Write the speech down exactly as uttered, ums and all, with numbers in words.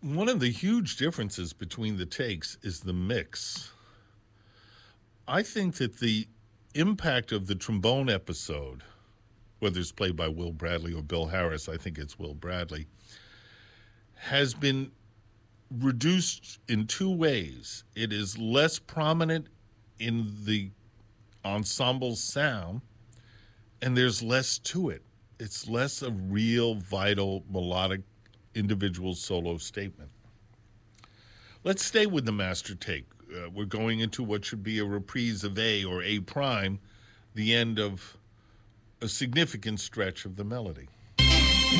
One of the huge differences between the takes is the mix. I think that the impact of the trombone episode, whether it's played by Will Bradley or Bill Harris, I think it's Will Bradley, has been reduced in two ways. It is less prominent in the ensemble's sound, and there's less to it. It's less a real, vital, melodic, individual solo statement. Let's stay with the master take. Uh, we're going into what should be a reprise of A or A prime, the end of a significant stretch of the melody.